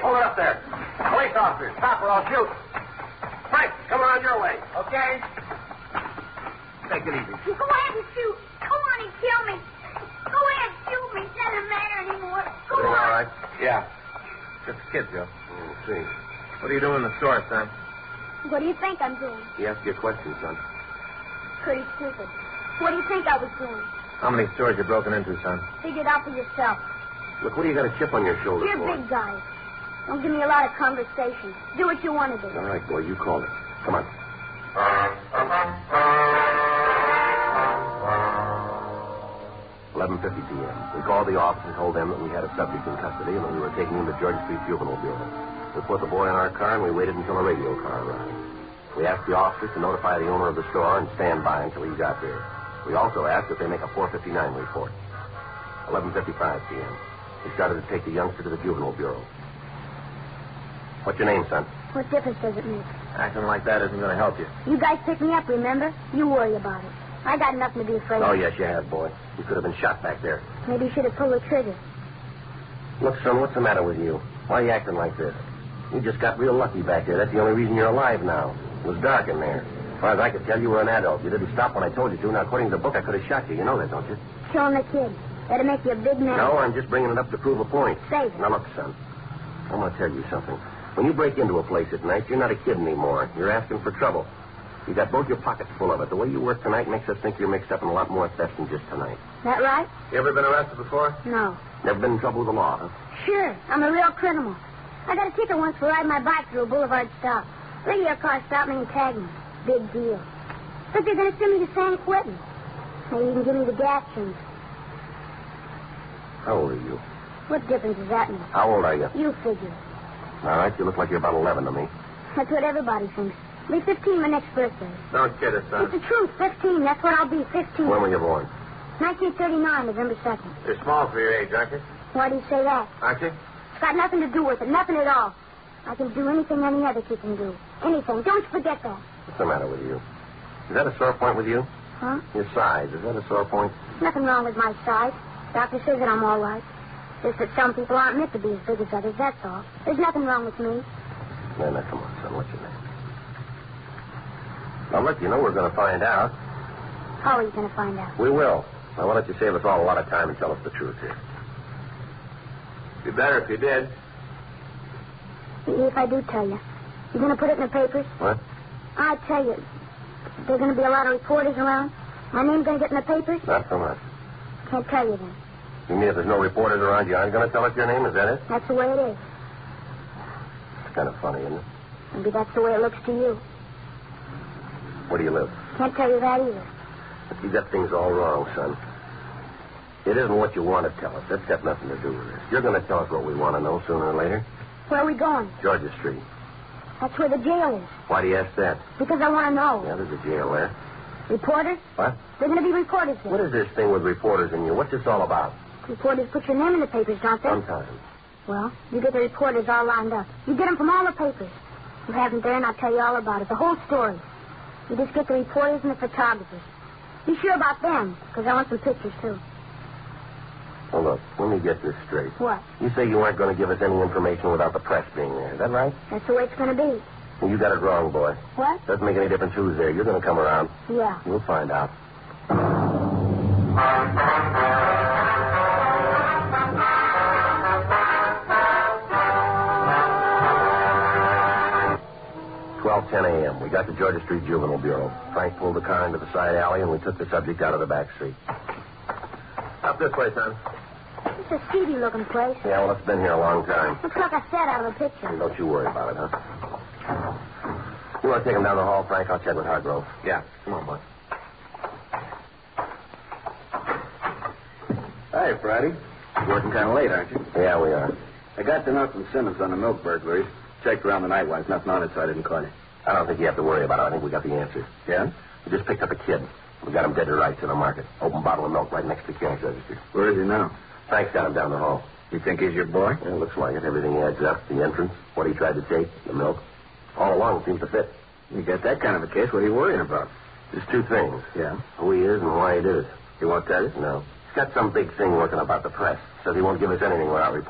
Hold it up there. Police officers, stop or I'll shoot. Frank, come around your way. Okay. Take it easy. Go ahead and shoot. Go on and kill me. Go ahead and shoot me. It doesn't matter anymore. Go Everything on. all right? Yeah. Just a kid, Joe. Let's see. What are you doing in the store, son? What do you think I'm doing? He asked you a question, son. Pretty stupid. What do you think I was doing? How many stores you broken into, son? Figure it out for yourself. Look, what do you got a chip on your shoulder You're for? big guys. Don't give me a lot of conversation. Do what you want to do. All right, boy, you called it. Come on. 11:50 p.m. We called the office and told them that we had a subject in custody and that we were taking him to Georgia Street Juvenile Bureau. We put the boy in our car and we waited until a radio car arrived. We asked the officers to notify the owner of the store and stand by until he got there. We also asked that they make a 459 report. 11:55 p.m. We started to take the youngster to the Juvenile Bureau. What's your name, son? What difference does it make? Acting like that isn't going to help you. You guys picked me up, remember? You worry about it. I got nothing to be afraid Oh, of. yes, you have, boy. You could have been shot back there. Maybe you should have pulled the trigger. Look, son, what's the matter with you? Why are you acting like this? You just got real lucky back there. That's the only reason you're alive now. It was dark in there. As far as I could tell, you were an adult. You didn't stop when I told you to. Now, according to the book, I could have shot you. You know that, don't you? Killing the kid. That'd make you a big man. No, I'm just bringing it up to prove a point. Save it. Now, look, son. I'm going to tell you something. When you break into a place at night, you're not a kid anymore. You're asking for trouble. You got both your pockets full of it. The way you work tonight makes us think you're mixed up in a lot more theft than just tonight. That right? You ever been arrested before? No. Never been in trouble with the law, huh? Sure. I'm a real criminal. I got a ticket once for riding my bike through a boulevard stop. Radio car stopped me and tagged me. Big deal. But they're going to send me to San Quentin. Maybe you can give me the gas change. How old are you? What difference does that make? How old are you? You figure. All right, you look like you're about 11 to me. That's what everybody thinks. I'll be 15 my next birthday. Don't kid us, son. It's the truth. 15. That's what I'll be. 15. When were you born? 1939, November 2nd. You're small for your age, aren't you? Why do you say that? Aren't you? It's got nothing to do with it. Nothing at all. I can do anything any other kid can do. Anything. Don't you forget that. What's the matter with you? Is that a sore point with you? Huh? Your size. Is that a sore point? Nothing wrong with my size. Doctor says that I'm all right. Just that some people aren't meant to be as big as others, that's all. There's nothing wrong with me. Now, come on, son. What's your name? Now, look, you know we're going to find out. How are you going to find out? We will. Now, why don't you save us all a lot of time and tell us the truth here? Be better if you did. If I do tell you, you going to put it in the papers? What? I tell you, there are going to be a lot of reporters around. My name's going to get in the papers? Not so much. Can't tell you then. You mean if there's no reporters around, you aren't going to tell us your name? Is that it? That's the way it is. It's kind of funny, isn't it? Maybe that's the way it looks to you. Where do you live? Can't tell you that either. But you got things all wrong, son. It isn't what you want to tell us. That's got nothing to do with this. You're going to tell us what we want to know sooner or later. Where are we going? Georgia Street. That's where the jail is. Why do you ask that? Because I want to know. Yeah, there's a jail there. Reporters? What? They're going to be reporters there. What is this thing with reporters and you? What's this all about? Reporters put your name in the papers, don't they? Sometimes. Well, you get the reporters all lined up. You get them from all the papers. You have them there, and I'll tell you all about it. The whole story. You just get the reporters and the photographers. Be sure about them, because I want some pictures, too. Well, look, let me get this straight. What? You say you aren't going to give us any information without the press being there. Is that right? That's the way it's going to be. Well, you got it wrong, boy. What? Doesn't make any difference who's there. You're going to come around. Yeah. We'll find out. (12:10 a.m.) We got to Georgia Street Juvenile Bureau. Frank pulled the car into the side alley, and we took the subject out of the back seat. Up this way, son. It's a seedy-looking place. Yeah, well, it's been here a long time. Looks like a set out of a picture. Don't you worry about it, huh? You want to take him down the hall, Frank? I'll check with Hargrove. Yeah. Come on, boy. Hi, Friday. Working kind of late, aren't you? Yeah, we are. I got the note from Simmons on the milk burglaries. Checked around the night watch. Nothing on it, so I didn't call you. I don't think you have to worry about it. I think we got the answer. Yeah? We just picked up a kid. We got him dead to rights in the market. Open bottle of milk right next to the cash register. Where is he now? Frank's got him down the hall. You think he's your boy? Yeah, looks like it. Everything adds up. The entrance, what he tried to take, the milk. All along it seems to fit. You got that kind of a case. What are you worrying about? Just two things. Yeah? Who he is and why he did it. You won't tell you? No. He's got some big thing working about the press. Says he won't give us anything without reporting.